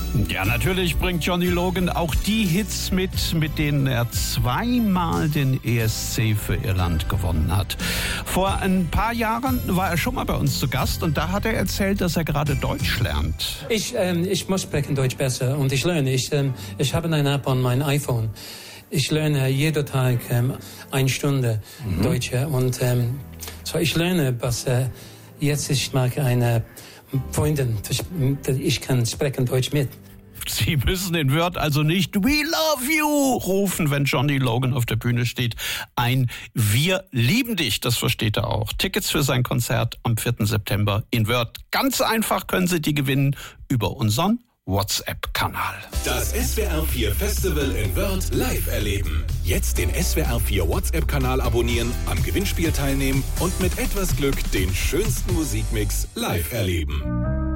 Ja, natürlich bringt Johnny Logan auch die Hits mit denen er zweimal den ESC für Irland gewonnen hat. Vor ein paar Jahren war er schon mal bei uns zu Gast und da hat er erzählt, dass er gerade Deutsch lernt. Ich muss sprechen Deutsch besser und ich lerne. Ich habe eine App an mein iPhone. Ich lerne jeden Tag 1 Stunde Deutsch und so ich lerne, was jetzt ich mag eine Freundin, ich kann sprechen Deutsch mit. Sie müssen in Wörth also nicht "We love you" rufen, wenn Johnny Logan auf der Bühne steht. Ein "Wir lieben dich", das versteht er auch. Tickets für sein Konzert am 4. September in Wörth. Ganz einfach können Sie die gewinnen über unseren WhatsApp-Kanal. Das SWR4 Festival in Wörth live erleben. Jetzt den SWR4 WhatsApp-Kanal abonnieren, am Gewinnspiel teilnehmen und mit etwas Glück den schönsten Musikmix live erleben.